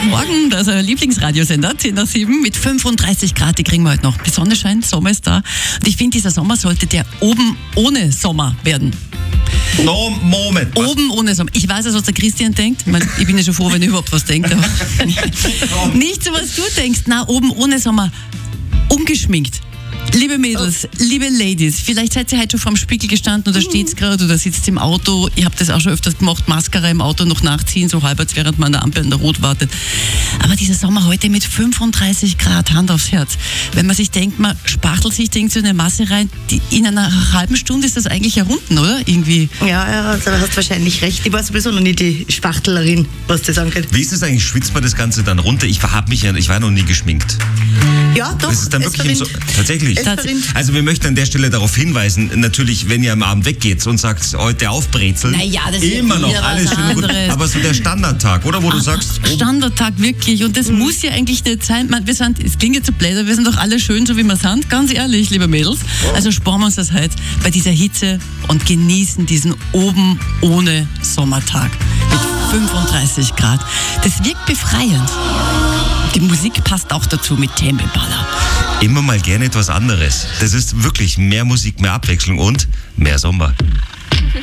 Morgen, das ist euer Lieblingsradiosender, 10 nach 7 mit 35 Grad, die kriegen wir heute noch. Die Sonne scheint, Sommer ist da. Und ich finde, dieser Sommer sollte der oben ohne Sommer werden. No, Moment. Was? Oben ohne Sommer. Ich weiß, was der Christian denkt. Ich bin ja schon froh, wenn er überhaupt was denkt. Aber nicht so, was du denkst. Na, oben ohne Sommer. Ungeschminkt. Liebe Mädels, liebe Ladies, vielleicht seid ihr heute schon vorm Spiegel gestanden oder steht's gerade oder sitzt im Auto. Ich habe das auch schon öfters gemacht, Mascara im Auto noch nachziehen, so halbwegs, während man an der Ampel an der Rot wartet. Aber dieser Sommer heute mit 35 Grad, Hand aufs Herz. Wenn man sich denkt, man spachtelt sich so eine Masse rein, in einer halben Stunde ist das eigentlich errunden, oder? Irgendwie. Ja, da hast du wahrscheinlich recht. Ich war sowieso noch nie die Spachtlerin, was das angeht. Wie ist es eigentlich? Schwitzt man das Ganze dann runter? Ich war noch nie geschminkt. Ja, doch. Das ist dann wirklich tatsächlich. Also wir möchten an der Stelle darauf hinweisen, natürlich, wenn ihr am Abend weggeht und sagt, heute aufbrezeln, naja, das ist immer noch alles schön gut. Aber so der Standardtag, oder? Wo du sagst... Standardtag, wirklich. Und das muss ja eigentlich nicht sein. Es klingt jetzt so blöd, aber wir sind doch alle schön, so wie wir sind. Ganz ehrlich, liebe Mädels. Also sparen wir uns das heute bei dieser Hitze und genießen diesen oben ohne Sommertag mit 35 Grad. Das wirkt befreiend. Die Musik passt auch dazu mit Temple Baller. Immer mal gerne etwas anderes. Das ist wirklich mehr Musik, mehr Abwechslung und mehr Sommer.